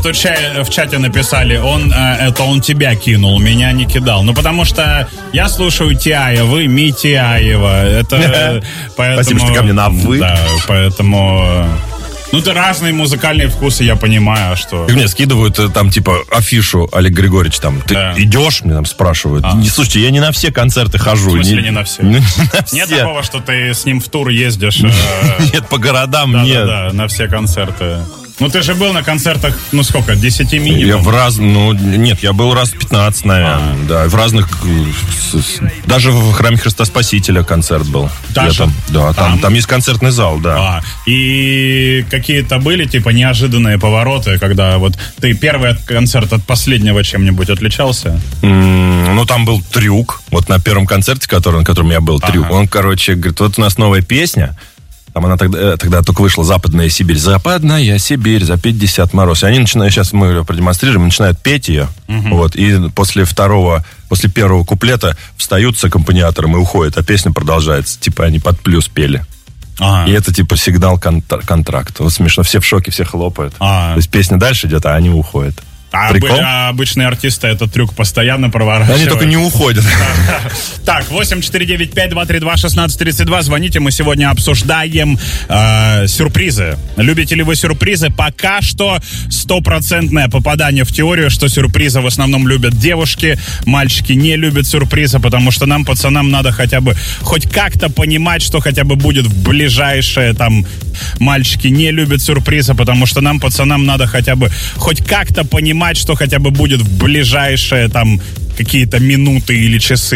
вот тут в чате написали, он тебя кинул, меня не кидал. Ну, потому что я слушаю Тиая, вы Митяева. Это поэтому... Спасибо, что ко мне на «вы». Да, поэтому... Ну, ты разные музыкальные вкусы, я понимаю, что... Мне скидывают там, типа, афишу Олег Григорьевич, там, ты идешь, мне там спрашивают. Слушайте, я не на все концерты хожу. В смысле, не на все? Нет такого, что ты с ним в тур ездишь? Нет, по городам нет. Да, на все концерты. Ну, ты же был на концертах, ну, сколько, 10 минимум? Я был раз 15, наверное, да, в разных, даже в храме Христа Спасителя концерт был. Даже? Там есть концертный зал, да. И какие-то были, типа, неожиданные повороты, когда вот ты первый концерт от последнего чем-нибудь отличался? Ну, там был трюк, вот на первом концерте, на котором я был, трюк. Он, короче, говорит, вот у нас новая песня. Там она тогда только вышла «Западная Сибирь». «Западная Сибирь, за 50 мороз». И они начинают, сейчас мы ее продемонстрируем, начинают петь ее. Вот, и после первого куплета встают с аккомпаниатором и уходят, а песня продолжается. Типа они под плюс пели. И это типа сигнал контракта. Вот смешно, все в шоке, все хлопают. То есть песня дальше идет, а они уходят. А обычные артисты этот трюк постоянно проворачивают. Они только не уходят. Так, 8495-232-1632. Звоните, мы сегодня обсуждаем сюрпризы. Любите ли вы сюрпризы? Пока что 100% попадание в теорию, что сюрпризы в основном любят девушки. Мальчики не любят сюрпризы, потому что нам, пацанам, надо хотя бы хоть как-то понимать, что хотя бы будет в ближайшее там... Мальчики не любят сюрпризы, потому что нам, пацанам, надо хотя бы хоть как-то понимать, что хотя бы будет в ближайшие там какие-то минуты или часы.